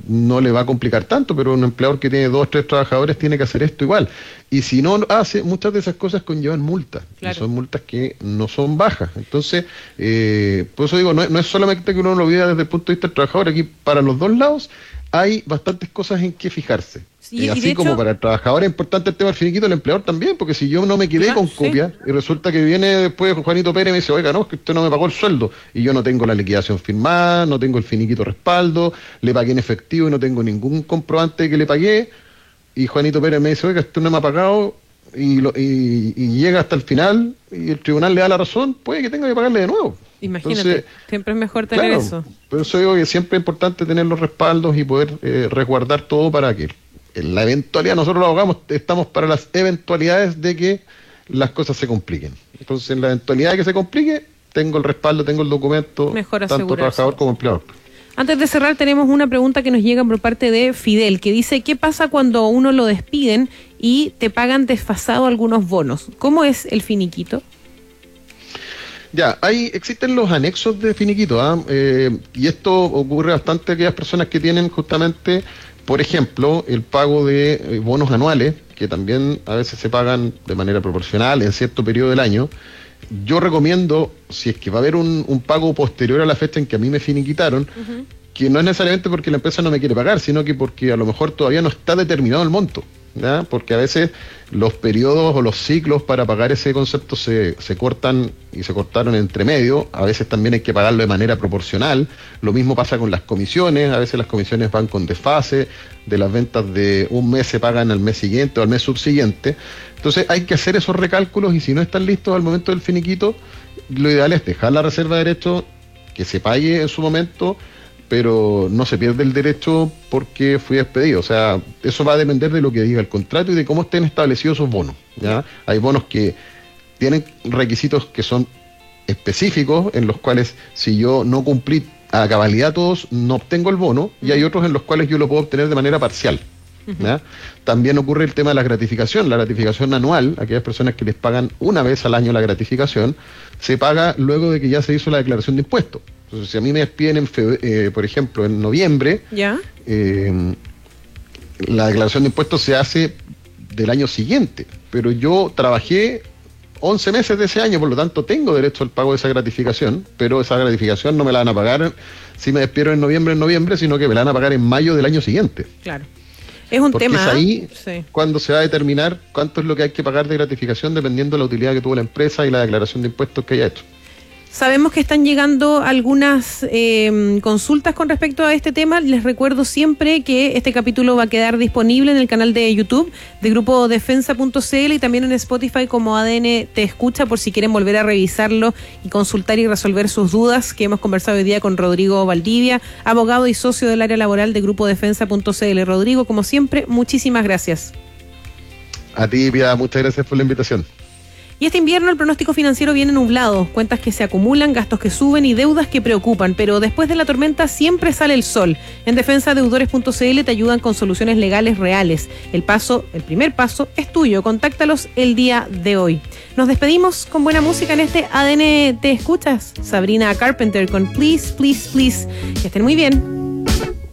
no le va a complicar tanto, pero un empleador que tiene 2 o 3 trabajadores tiene que hacer esto igual. Y si no hace, muchas de esas cosas conllevan multas, claro. Y son multas que no son bajas. Entonces, por eso digo, no es solamente que uno lo vea desde el punto de vista del trabajador, aquí para los dos lados hay bastantes cosas en que fijarse. Sí, así como para el trabajador es importante el tema del finiquito, el empleador también, porque si yo no me quedé con copia y resulta que viene después Juanito Pérez y me dice, oiga, no, es que usted no me pagó el sueldo y yo no tengo la liquidación firmada, no tengo el finiquito respaldo, le pagué en efectivo y no tengo ningún comprobante de que le pagué, y Juanito Pérez me dice, oiga, usted no me ha pagado, y llega hasta el final y el tribunal le da la razón, puede que tenga que pagarle de nuevo. Imagínate. Entonces, siempre es mejor tener eso. Por eso digo que siempre es importante tener los respaldos y poder resguardar todo para que en la eventualidad, nosotros los abogados estamos para las eventualidades de que las cosas se compliquen. Entonces, en la eventualidad de que se complique, tengo el respaldo, tengo el documento, mejor tanto trabajador como empleador. Antes de cerrar, tenemos una pregunta que nos llega por parte de Fidel, que dice, ¿qué pasa cuando uno lo despiden y te pagan desfasado algunos bonos? ¿Cómo es el finiquito? Ya, existen los anexos de finiquito, y esto ocurre bastante a aquellas personas que tienen justamente, por ejemplo, el pago de bonos anuales, que también a veces se pagan de manera proporcional en cierto periodo del año. Yo recomiendo, si es que va a haber un pago posterior a la fecha en que a mí me finiquitaron, que no es necesariamente porque la empresa no me quiere pagar, sino que porque a lo mejor todavía no está determinado el monto, ¿ya? Porque a veces los periodos o los ciclos para pagar ese concepto se cortan y se cortaron entre medio. A veces también hay que pagarlo de manera proporcional. Lo mismo pasa con las comisiones. A veces las comisiones van con desfase. De las ventas de un mes se pagan al mes siguiente o al mes subsiguiente. Entonces hay que hacer esos recálculos, y si no están listos al momento del finiquito, lo ideal es dejar la reserva de derecho, que se pague en su momento, pero no se pierde el derecho porque fui despedido. O sea, eso va a depender de lo que diga el contrato y de cómo estén establecidos esos bonos, ¿ya? Hay bonos que tienen requisitos que son específicos, en los cuales si yo no cumplí a cabalidad todos, no obtengo el bono, y hay otros en los cuales yo lo puedo obtener de manera parcial, ¿ya? También ocurre el tema de la gratificación anual. Aquellas personas que les pagan una vez al año la gratificación, se paga luego de que ya se hizo la declaración de impuestos. Entonces, si a mí me despiden, por ejemplo, en noviembre, la declaración de impuestos se hace del año siguiente, pero yo trabajé 11 meses de ese año, por lo tanto tengo derecho al pago de esa gratificación, pero esa gratificación no me la van a pagar si me despidieron en noviembre, sino que me la van a pagar en mayo del año siguiente. Claro. Es un porque tema. Es ahí cuando se va a determinar cuánto es lo que hay que pagar de gratificación dependiendo de la utilidad que tuvo la empresa y la declaración de impuestos que haya hecho. Sabemos que están llegando algunas consultas con respecto a este tema. Les recuerdo siempre que este capítulo va a quedar disponible en el canal de YouTube de Grupo Defensa.cl y también en Spotify como ADN Te Escucha, por si quieren volver a revisarlo y consultar y resolver sus dudas, que hemos conversado hoy día con Rodrigo Valdivia, abogado y socio del área laboral de Grupo Defensa.cl. Rodrigo, como siempre, muchísimas gracias. A ti, Pia, muchas gracias por la invitación. Y este invierno el pronóstico financiero viene nublado, cuentas que se acumulan, gastos que suben y deudas que preocupan, pero después de la tormenta siempre sale el sol. En defensadeudores.cl te ayudan con soluciones legales reales. El primer paso es tuyo, contáctalos el día de hoy. Nos despedimos con buena música en este ADN Te Escuchas. Sabrina Carpenter con Please, Please, Please. Que estén muy bien.